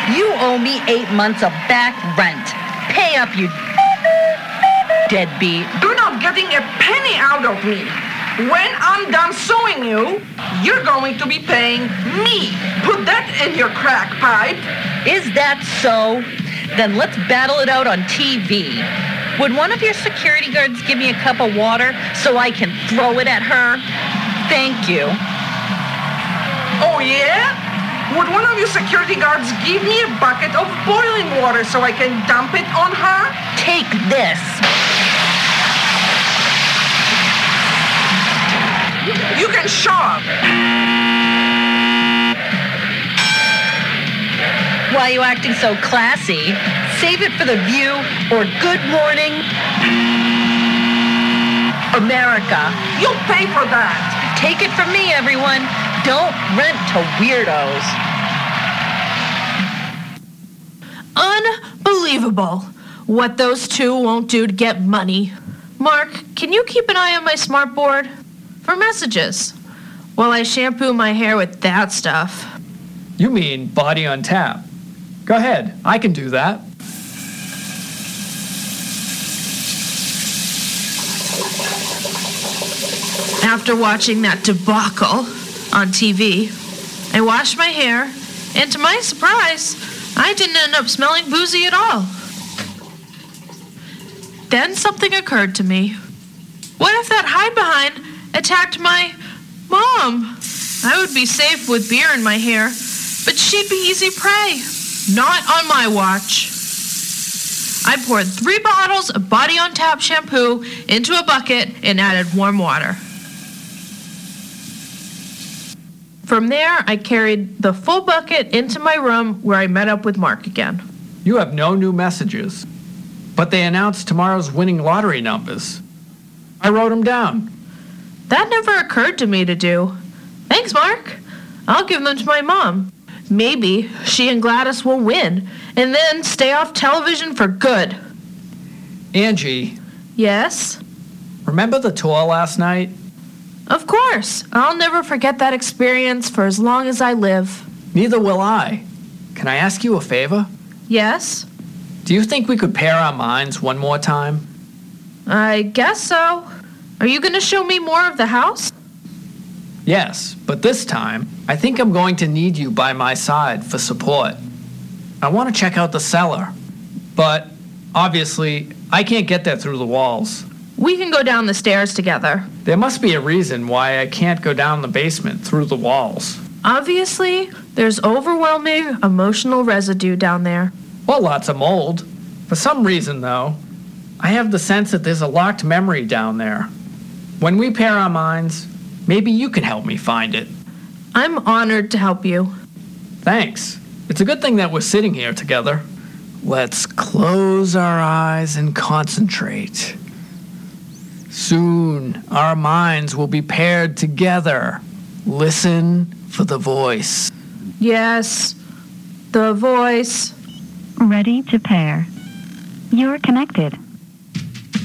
You owe me 8 months of back rent. Pay up, you deadbeat. You're not getting a penny out of me. When I'm done suing you, you're going to be paying me. Put that in your crack pipe. Is that so? Then let's battle it out on TV. Would one of your security guards give me a cup of water so I can throw it at her? Thank you. Oh, yeah? Would one of your security guards give me a bucket of boiling water so I can dump it on her? Take this. You can shove. Why are you acting so classy? Save it for The View or Good Morning America. You'll pay for that. Take it from me, everyone. Don't rent to weirdos. Unbelievable what those two won't do to get money. Mark, can you keep an eye on my smartboard for messages while I shampoo my hair with that stuff? You mean Body on Tap? Go ahead, I can do that. After watching that debacle on TV, I washed my hair, and to my surprise, I didn't end up smelling boozy at all. Then something occurred to me. What if that hide-behind attacked my mom? I would be safe with beer in my hair, but she'd be easy prey. Not on my watch. I poured 3 bottles of Body on Tap shampoo into a bucket and added warm water. From there, I carried the full bucket into my room where I met up with Mark again. You have no new messages, but they announced tomorrow's winning lottery numbers. I wrote them down. That never occurred to me to do. Thanks, Mark. I'll give them to my mom. Maybe she and Gladys will win and then stay off television for good. Angie. Yes? Remember the tour last night? Of course. I'll never forget that experience for as long as I live. Neither will I. Can I ask you a favor? Yes? Do you think we could pair our minds one more time? I guess so. Are you going to show me more of the house? Yes, but this time, I think I'm going to need you by my side for support. I want to check out the cellar, but obviously, I can't get there through the walls. We can go down the stairs together. There must be a reason why I can't go down the basement through the walls. Obviously, there's overwhelming emotional residue down there. Well, lots of mold. For some reason, though, I have the sense that there's a locked memory down there. When we pair our minds, maybe you can help me find it. I'm honored to help you. Thanks. It's a good thing that we're sitting here together. Let's close our eyes and concentrate. Soon, our minds will be paired together. Listen for the voice. Yes, the voice. Ready to pair. You're connected.